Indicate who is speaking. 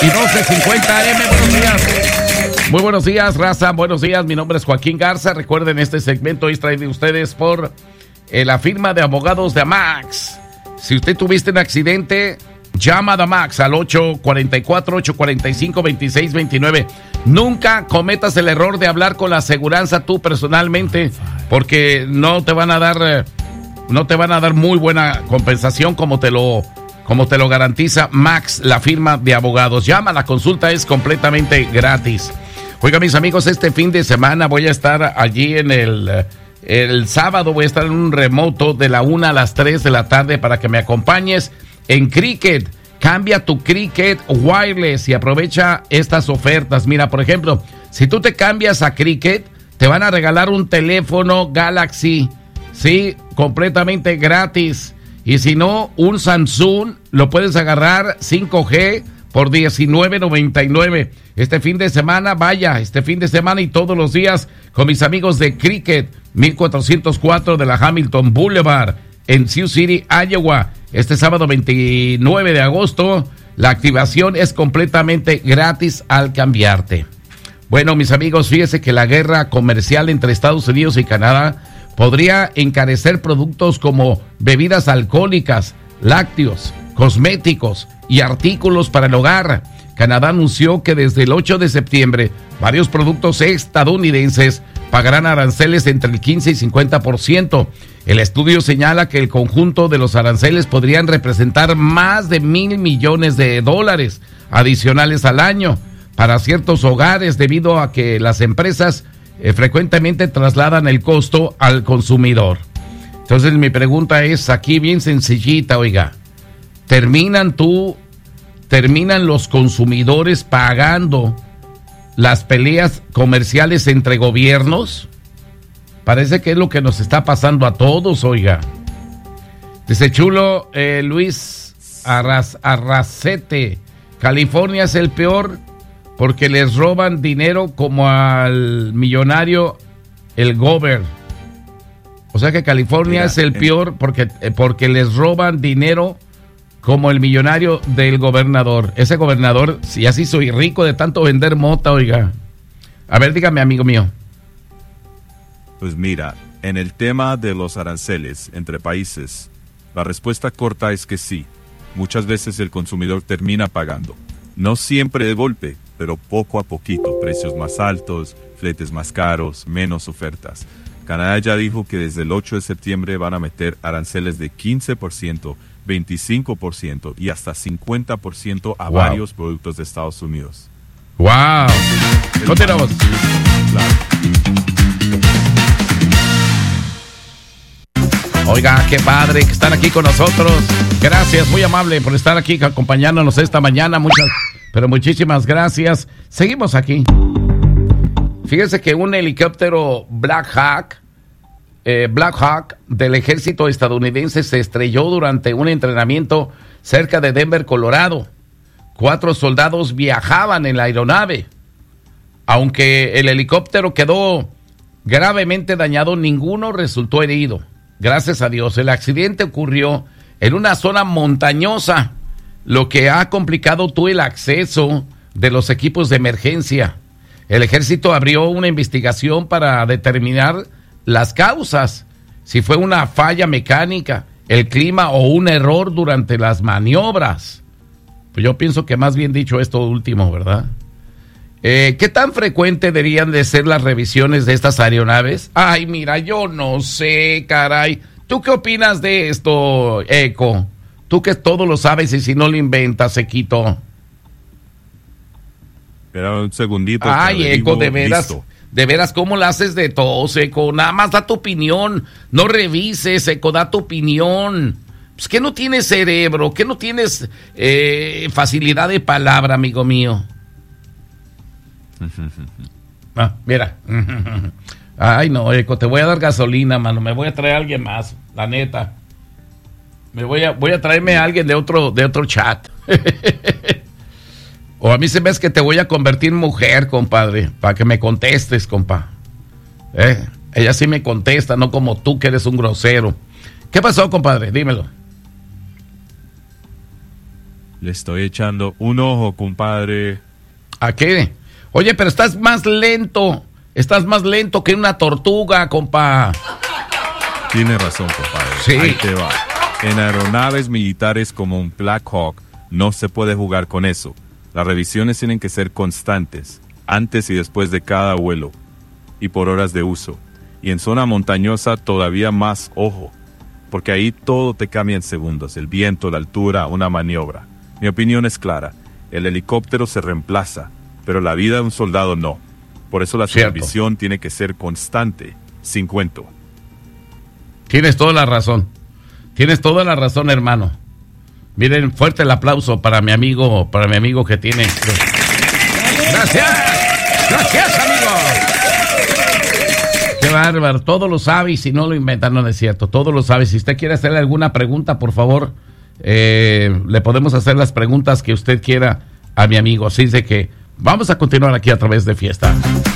Speaker 1: y 12:50 AM. Buenos días. Muy buenos días, raza. Buenos días. Mi nombre es Joaquín Garza. Recuerden, este segmento es traído de ustedes por la firma de abogados de Amax. Si usted tuviste un accidente, llama a Amax al 844-845-2629. Nunca cometas el error de hablar con la aseguranza tú personalmente, porque no te van a dar muy buena compensación como te lo garantiza Max, la firma de abogados. Llama, la consulta es completamente gratis. Oiga, mis amigos, este fin de semana voy a estar allí en el sábado, voy a estar en un remoto de la 1 a las 3 de la tarde para que me acompañes en Cricket. Cambia tu Cricket wireless y aprovecha estas ofertas. Mira, por ejemplo, si tú te cambias a Cricket, te van a regalar un teléfono Galaxy, sí, completamente gratis. Y si no, un Samsung lo puedes agarrar 5G por $19.99. Este fin de semana y todos los días con mis amigos de Cricket, 1404 de la Hamilton Boulevard en Sioux City, Iowa. Este sábado 29 de agosto, la activación es completamente gratis al cambiarte. Bueno, mis amigos, fíjese que la guerra comercial entre Estados Unidos y Canadá podría encarecer productos como bebidas alcohólicas, lácteos, cosméticos y artículos para el hogar. Canadá anunció que desde el 8 de septiembre varios productos estadounidenses pagarán aranceles entre el 15 y 50%. El estudio señala que el conjunto de los aranceles podrían representar más de $1,000 millones adicionales al año para ciertos hogares, debido a que las empresas frecuentemente trasladan el costo al consumidor. Entonces mi pregunta es aquí bien sencillita, oiga, ¿terminan los consumidores pagando las peleas comerciales entre gobiernos? Parece que es lo que nos está pasando a todos, oiga. Dice Chulo Luis Arracete, California es el peor porque les roban dinero como al millonario el Gober. O sea que California es el peor porque les roban dinero como el millonario del gobernador. Ese gobernador ya se hizo rico de tanto vender mota, oiga. A ver, dígame, amigo mío.
Speaker 2: Pues mira, en el tema de los aranceles entre países, la respuesta corta es que sí. Muchas veces el consumidor termina pagando. No siempre de golpe, pero poco a poquito. Precios más altos, fletes más caros, menos ofertas. Canadá ya dijo que desde el 8 de septiembre van a meter aranceles de 15%, 25% y hasta 50% a varios productos de Estados Unidos.
Speaker 1: ¡Wow! Continuamos.
Speaker 2: Claro.
Speaker 1: Oiga, qué padre que están aquí con nosotros. Gracias, muy amable por estar aquí acompañándonos esta mañana. Muchísimas gracias. Seguimos aquí. Fíjese que un helicóptero Black Hawk del ejército estadounidense se estrelló durante un entrenamiento cerca de Denver, Colorado. 4 soldados viajaban en la aeronave. Aunque el helicóptero quedó gravemente dañado, ninguno resultó herido. Gracias a Dios. El accidente ocurrió en una zona montañosa, lo que ha complicado todo el acceso de los equipos de emergencia. El ejército abrió una investigación para determinar las causas, si fue una falla mecánica, el clima o un error durante las maniobras. Pues yo pienso que más bien dicho esto último, ¿verdad? ¿Qué tan frecuente deberían de ser las revisiones de estas aeronaves? Ay, mira, yo no sé, caray. ¿Tú qué opinas de esto, Eco? Tú que todo lo sabes y si no lo inventas, Equito.
Speaker 2: Espera un segundito.
Speaker 1: Ay, Eco, de veras. Listo. De veras, ¿cómo la haces de tos, Eco? Nada más da tu opinión. No revises, Eco, da tu opinión. Pues que no tienes cerebro, que no tienes facilidad de palabra, amigo mío. Mira. Ay, no, Eco, te voy a dar gasolina, mano. Me voy a traer a alguien más, la neta. Voy a traerme a alguien de otro chat. O a mí se me es que te voy a convertir en mujer, compadre, para que me contestes, compa. Ella sí me contesta, no como tú que eres un grosero. ¿Qué pasó, compadre? Dímelo.
Speaker 2: Le estoy echando un ojo, compadre.
Speaker 1: ¿A qué? Oye, pero estás más lento que una tortuga, compa.
Speaker 2: Tiene razón, compadre.
Speaker 1: Sí.
Speaker 2: Ahí te va. En aeronaves militares como un Black Hawk no se puede jugar con eso. Las revisiones tienen que ser constantes, antes y después de cada vuelo, y por horas de uso. Y en zona montañosa todavía más, ojo, porque ahí todo te cambia en segundos, el viento, la altura, una maniobra. Mi opinión es clara, el helicóptero se reemplaza, pero la vida de un soldado no. Por eso la supervisión tiene que ser constante, sin cuento.
Speaker 1: Tienes toda la razón, hermano. Miren, fuerte el aplauso para mi amigo que tiene. Gracias, amigo. Qué bárbaro, todo lo sabe y si no lo inventan, no es cierto, todo lo sabe. Si usted quiere hacerle alguna pregunta, por favor, le podemos hacer las preguntas que usted quiera a mi amigo. Así de que vamos a continuar aquí a través de Fiesta.